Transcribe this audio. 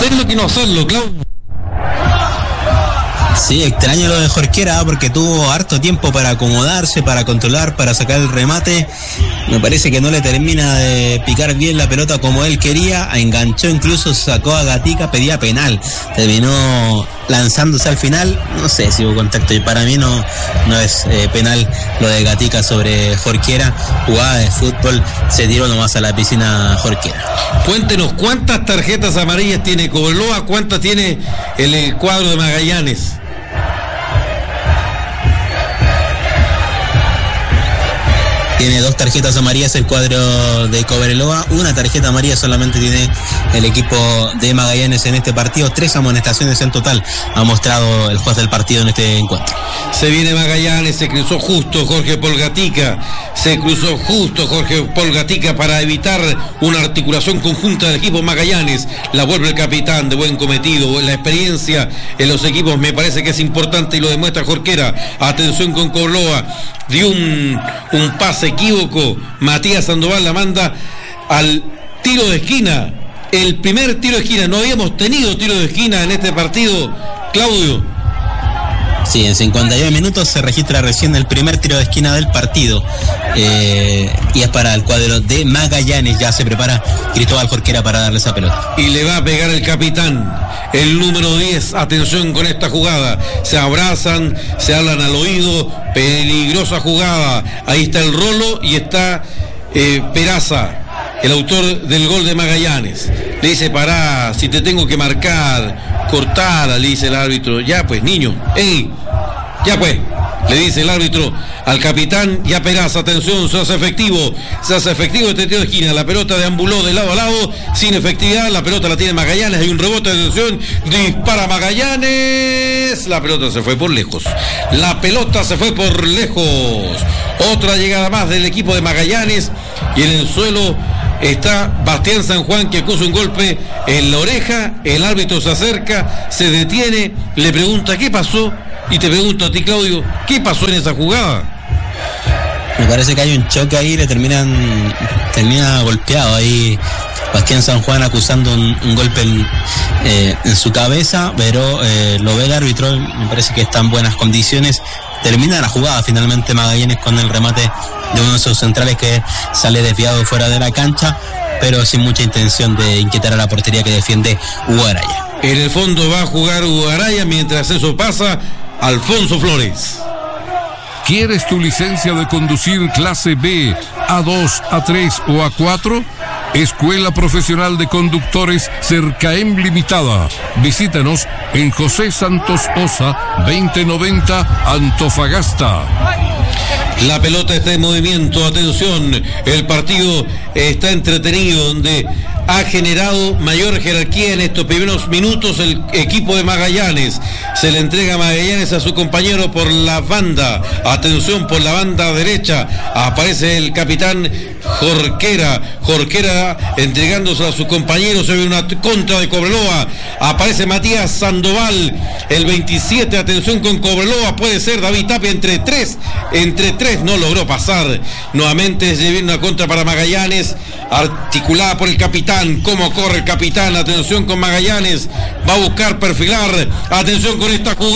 hacerlo que no hacerlo, Claudio. Sí, extraño lo de Jorquera porque tuvo harto tiempo para acomodarse, para controlar, para sacar el remate. Me parece que no le termina de picar bien la pelota como él quería. Enganchó, incluso sacó a Gatica, pedía penal. Terminó lanzándose al final. No sé si hubo contacto y para mí no es penal lo de Gatica sobre Jorquera. Jugada de fútbol, se tiró nomás a la piscina Jorquera. Cuéntenos, ¿cuántas tarjetas amarillas tiene Cobreloa? ¿Cuántas tiene el cuadro de Magallanes? Tiene 2 tarjetas amarillas el cuadro de Cobreloa, 1 tarjeta amarilla solamente tiene el equipo de Magallanes en este partido, 3 amonestaciones en total ha mostrado el juez del partido en este encuentro. Se viene Magallanes, se cruzó justo Jorge Paul Gatica para evitar una articulación conjunta del equipo Magallanes. La vuelve el capitán, de buen cometido, la experiencia en los equipos me parece que es importante y lo demuestra Jorquera. Atención con Cobreloa, dio un pase equívoco, Matías Sandoval la manda al tiro de esquina, el primer tiro de esquina. No habíamos tenido tiro de esquina en este partido, Claudio. Sí, en 59 minutos se registra recién el primer tiro de esquina del partido, y es para el cuadro de Magallanes. Ya se prepara Cristóbal Jorquera para darle esa pelota. Y le va a pegar el capitán, el número 10. Atención con esta jugada. Se abrazan, se hablan al oído. Peligrosa jugada. Ahí está el Rolo y está Peraza, el autor del gol de Magallanes. Le dice: pará, si te tengo que marcar, cortala, le dice el árbitro. Ya pues, niño, ya pues, le dice el árbitro al capitán y a Peraza. Atención, se hace efectivo este tiro de esquina. La pelota deambuló de lado a lado sin efectividad. La pelota la tiene Magallanes, hay un rebote, atención, dispara Magallanes. La pelota se fue por lejos. Otra llegada más del equipo de Magallanes y en el suelo está Bastián San Juan, que acusa un golpe en la oreja. El árbitro se acerca, se detiene, le pregunta qué pasó. Y te pregunto a ti, Claudio, ¿qué pasó en esa jugada? Me parece que hay un choque ahí, termina golpeado ahí Bastián San Juan, acusando un golpe en su cabeza, pero lo ve el árbitro, me parece que está en buenas condiciones. Termina la jugada finalmente Magallanes con el remate de uno de sus centrales que sale desviado fuera de la cancha, pero sin mucha intención de inquietar a la portería que defiende Hugo Araya. En el fondo va a jugar Hugo Araya, mientras eso pasa, Alfonso Flores. ¿Quieres tu licencia de conducir clase B, A2, A3 o A4? Escuela Profesional de Conductores Cercaem Limitada. Visítanos en José Santos Osa, 2090, Antofagasta. La pelota está en movimiento, atención, el partido está entretenido, donde ha generado mayor jerarquía en estos primeros minutos el equipo de Magallanes. Se le entrega a Magallanes a su compañero por la banda. Atención, por la banda derecha aparece el capitán Jorquera entregándose a su compañero. Se ve una contra de Cobreloa. Aparece Matías Sandoval, el 27. Atención con Cobreloa, puede ser David Tapia entre tres, no logró pasar. Nuevamente se viene una contra para Magallanes, articulada por el capitán. ¿Cómo corre el capitán? Atención con Magallanes, va a buscar perfilar. Atención con esta jugada.